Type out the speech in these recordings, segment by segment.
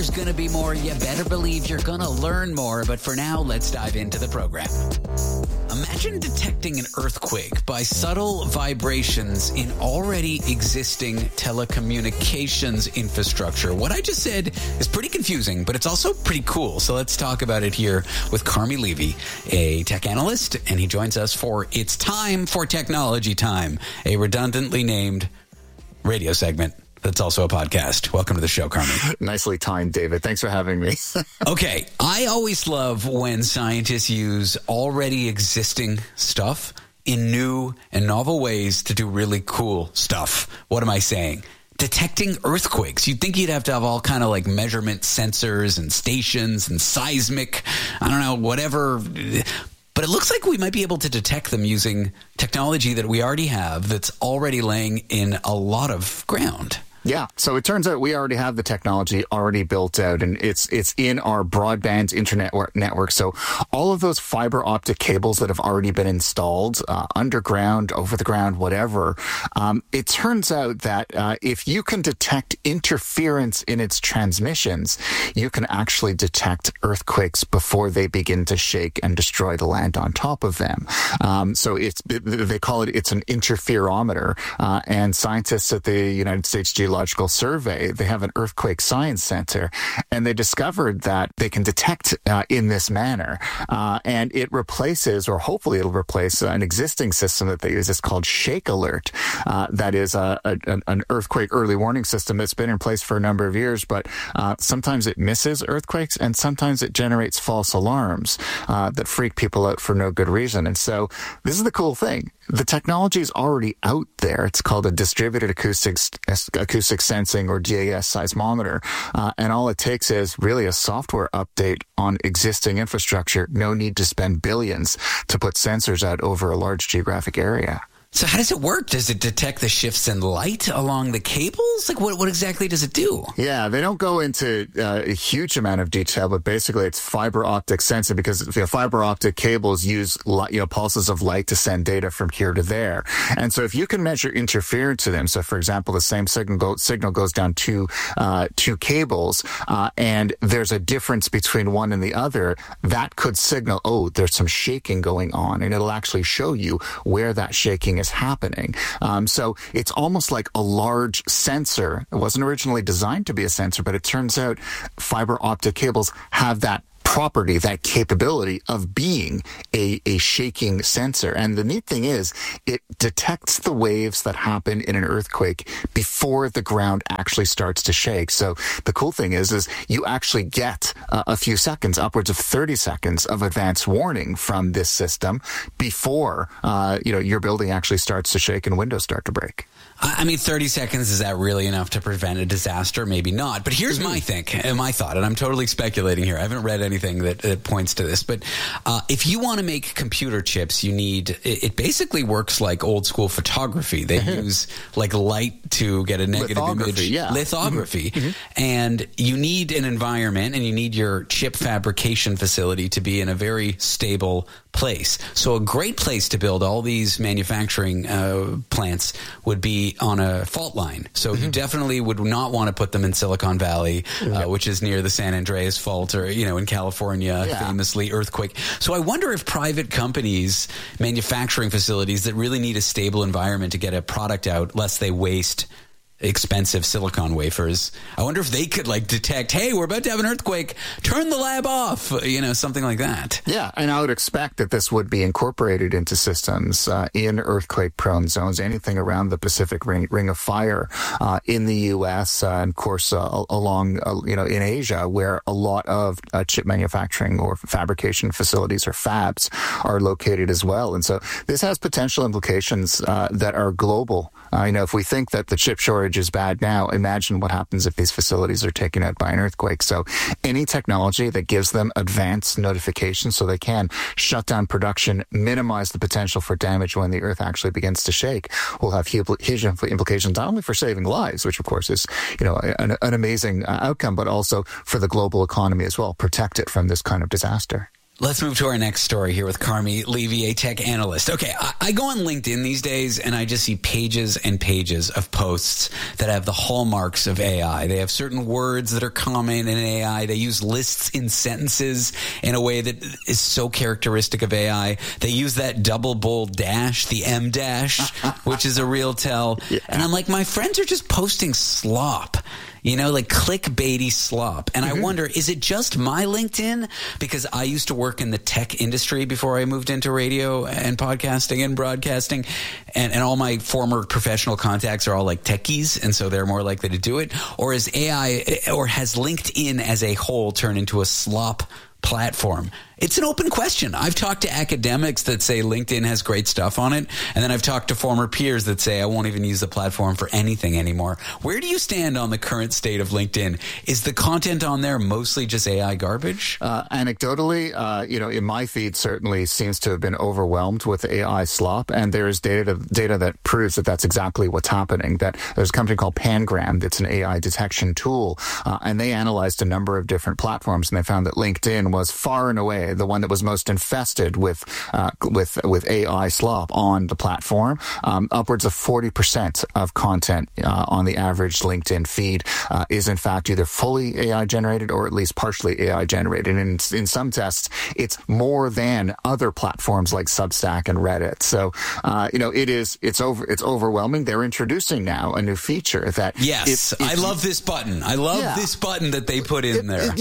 there's going to be more. You better believe you're going to learn more. But for now, let's dive into the program. Imagine detecting an earthquake by subtle vibrations in already existing telecommunications infrastructure. What I just said is pretty confusing, but it's also pretty cool. So let's talk about it here with Carmi Levy, a tech analyst, and he joins us for It's Time for Technology Time, a redundantly named radio segment that's also a podcast. Welcome to the show, Carmi. Nicely timed, David. Thanks for having me. Okay. I always love when scientists use already existing stuff in new and novel ways to do really cool stuff. What am I saying? Detecting earthquakes. You'd think you'd have to have all kind of like measurement sensors and stations and seismic, I don't know, whatever. But it looks like we might be able to detect them using technology that we already have that's already laying in a lot of ground. Yeah. So it turns out we already have the technology already built out, and it's in our broadband internet network. So all of those fiber optic cables that have already been installed, underground, over the ground, whatever, it turns out that if you can detect interference in its transmissions, you can actually detect earthquakes before they begin to shake and destroy the land on top of them. So they call it's an interferometer, and scientists at the United States Geological Survey, they have an earthquake science center, and they discovered that they can detect in this manner, and it replaces, or hopefully it'll replace, an existing system that they use. It's called Shake Alert. That is an earthquake early warning system that's been in place for a number of years, but sometimes it misses earthquakes, and sometimes it generates false alarms that freak people out for no good reason. And so this is the cool thing. The technology is already out there. It's called a distributed acoustic sensing, or DAS seismometer. And all it takes is really a software update on existing infrastructure. No need to spend billions to put sensors out over a large geographic area. So how does it work? Does it detect the shifts in light along the cables? Like what exactly does it do? Yeah, they don't go into a huge amount of detail, but basically it's fiber optic sensing, because fiber optic cables use pulses of light to send data from here to there. And so if you can measure interference to them, so for example, the same signal goes down two cables, and there's a difference between one and the other, that could signal, oh, there's some shaking going on, and it'll actually show you where that shaking is happening. So it's almost like a large sensor. It wasn't originally designed to be a sensor, but it turns out fiber optic cables have that property, that capability of being a shaking sensor. And the neat thing is it detects the waves that happen in an earthquake before the ground actually starts to shake. So the cool thing is you actually get a few seconds, upwards of 30 seconds of advance warning from this system before your building actually starts to shake and windows start to break. I mean, 30 seconds, is that really enough to prevent a disaster? Maybe not. But here's my thought, and I'm totally speculating here. I haven't read anything that points to this. But if you want to make computer chips, it basically works like old school photography. They use like light to get a negative image. Yeah. Lithography. Mm-hmm. And you need an environment, and you need your chip fabrication facility to be in a very stable place. So a great place to build all these manufacturing plants would be on a fault line. So you definitely would not want to put them in Silicon Valley, which is near the San Andreas Fault, or, in California, famously earthquake. So I wonder if private companies, manufacturing facilities that really need a stable environment to get a product out, lest they waste expensive silicon wafers, I wonder if they could detect, hey, we're about to have an earthquake, turn the lab off, something like that. Yeah, and I would expect that this would be incorporated into systems in earthquake-prone zones, anything around the Pacific Ring of Fire in the U.S., and of course along, in Asia, where a lot of chip manufacturing or fabrication facilities or fabs are located as well. And so this has potential implications that are global. If we think that the chip shortage is bad now, imagine what happens if these facilities are taken out by an earthquake. So any technology that gives them advanced notification so they can shut down production, minimize the potential for damage when the earth actually begins to shake, will have huge implications, not only for saving lives, which of course is, an amazing outcome, but also for the global economy as well. Protect it from this kind of disaster. Let's move to our next story here with Carmi Levy, a tech analyst. Okay, I go on LinkedIn these days and I just see pages and pages of posts that have the hallmarks of AI. They have certain words that are common in AI. They use lists in sentences in a way that is so characteristic of AI. They use that double bold dash, the M dash, which is a real tell. Yeah. And I'm like, my friends are just posting slop. You know, like clickbaity slop. And I wonder, is it just my LinkedIn? Because I used to work in the tech industry before I moved into radio and podcasting and broadcasting. And all my former professional contacts are all like techies. And so they're more likely to do it. Or is AI, or has LinkedIn as a whole turned into a slop platform? It's an open question. I've talked to academics that say LinkedIn has great stuff on it. And then I've talked to former peers that say I won't even use the platform for anything anymore. Where do you stand on the current state of LinkedIn? Is the content on there mostly just AI garbage? Anecdotally, in my feed certainly seems to have been overwhelmed with AI slop. And there is data that proves that that's exactly what's happening. That there's a company called Pangram that's an AI detection tool. And they analyzed a number of different platforms and they found that LinkedIn was far and away the one that was most infested with AI slop on the platform. Upwards of 40% of content on the average LinkedIn feed is in fact either fully AI generated or at least partially AI generated. And in some tests, it's more than other platforms like Substack and Reddit. So, it's overwhelming. They're introducing now a new feature that I love this button. I love this button that they put in there.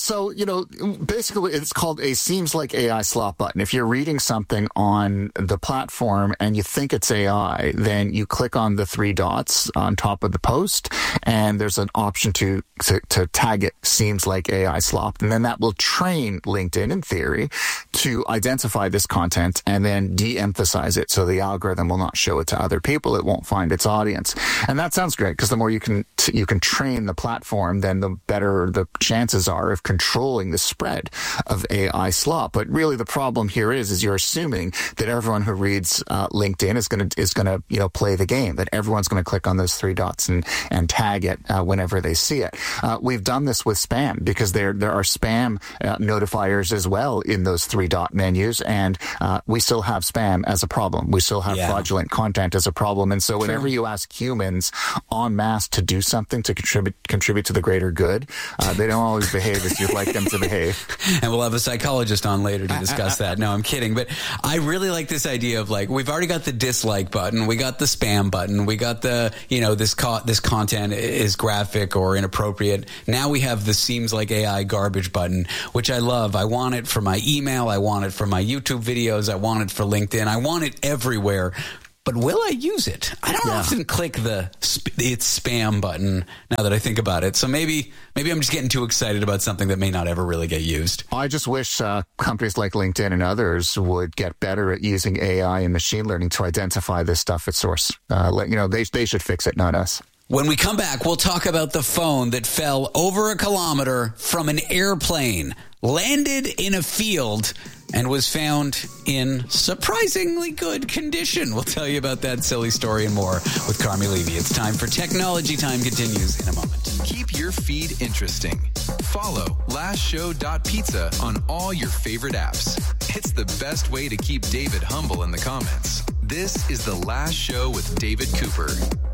Basically it's called a seems like AI slop button. If you're reading something on the platform and you think it's AI, then you click on the three dots on top of the post and there's an option to tag it seems like AI slop. And then that will train LinkedIn in theory to identify this content and then de-emphasize it. So the algorithm will not show it to other people. It won't find its audience. And that sounds great because the more you can train the platform, then the better the chances are of controlling the spread of AI slop. But really the problem here is you're assuming that everyone who reads LinkedIn is going to play the game, that everyone's going to click on those three dots and tag it whenever they see it. We've done this with spam because there are spam notifiers as well in those three dot menus, and we still have spam as a problem. We still have fraudulent content as a problem. And so whenever you ask humans en masse to do something to contribute to the greater good, they don't always behave as you'd like them to behave. And we'll have a psychologist on later to discuss that. No, I'm kidding. But I really like this idea of like, we've already got the dislike button. We got the spam button. We got the, this content is graphic or inappropriate. Now we have the seems like AI garbage button, which I love. I want it for my email. I want it for my YouTube videos. I want it for LinkedIn. I want it everywhere. But will I use it? I don't often click the it's spam button now that I think about it. So maybe I'm just getting too excited about something that may not ever really get used. I just wish companies like LinkedIn and others would get better at using AI and machine learning to identify this stuff at source. They should fix it, not us. When we come back, we'll talk about the phone that fell over a kilometer from an airplane, landed in a field, and was found in surprisingly good condition. We'll tell you about that silly story and more with Carmi Levy. It's time for Technology Time continues in a moment. Keep your feed interesting. Follow lastshow.pizza on all your favorite apps. It's the best way to keep David humble in the comments. This is The Last Show with David Cooper.